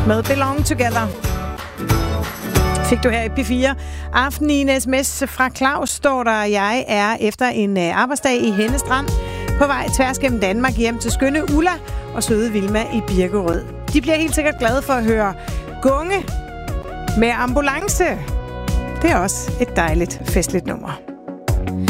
med Belong Together. Fik du her i P4. Aften i en sms fra Claus står der, jeg er efter en arbejdsdag i Hennestrand på vej tværs gennem Danmark hjem til skønne Ulla og søde Vilma i Birkerød. De bliver helt sikkert glade for at høre Gunge med Ambulance. Det er også et dejligt festligt nummer.